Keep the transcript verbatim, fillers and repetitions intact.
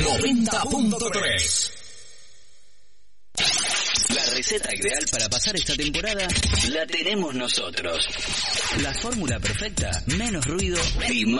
noventa punto tres. La receta ideal para pasar esta temporada la tenemos nosotros. La fórmula perfecta, menos ruido y más